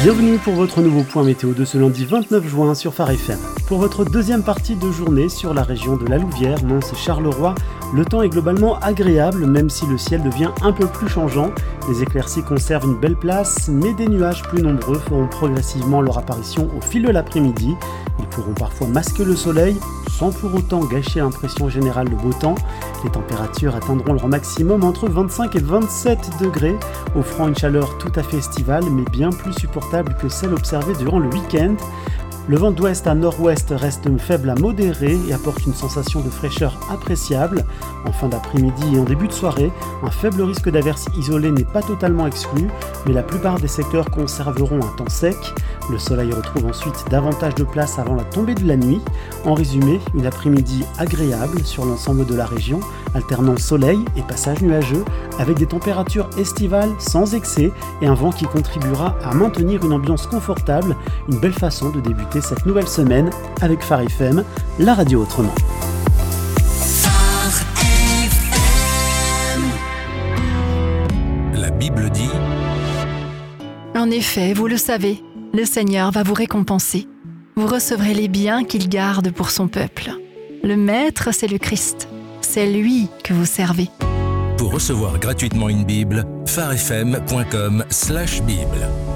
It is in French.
Bienvenue pour votre nouveau point météo de ce lundi 29 juin sur Phare FM. Pour votre deuxième partie de journée sur la région de la Louvière, Mons et Charleroi, le temps est globalement agréable même si le ciel devient un peu plus changeant. Les éclaircies conservent une belle place, mais des nuages plus nombreux feront progressivement leur apparition au fil de l'après-midi. Ils pourront parfois masquer le soleil, sans pour autant gâcher l'impression générale de beau temps. Les températures atteindront leur maximum entre 25 et 27 degrés, offrant une chaleur tout à fait estivale, mais bien plus supportable que celle observée durant le week-end. Le vent d'ouest à nord-ouest reste faible à modéré et apporte une sensation de fraîcheur appréciable. En fin d'après-midi et en début de soirée, un faible risque d'averses isolées n'est pas totalement exclu, mais la plupart des secteurs conserveront un temps sec. Le soleil retrouve ensuite davantage de place avant la tombée de la nuit. En résumé, une après-midi agréable sur l'ensemble de la région, alternant soleil et passage nuageux, avec des températures estivales sans excès et un vent qui contribuera à maintenir une ambiance confortable, une belle façon de débuter cette nouvelle semaine avec Phare FM, la radio autrement. La Bible dit... En effet, vous le savez, le Seigneur va vous récompenser. Vous recevrez les biens qu'il garde pour son peuple. Le Maître, c'est le Christ. C'est lui que vous servez. Pour recevoir gratuitement une Bible, pharefm.com/Bible.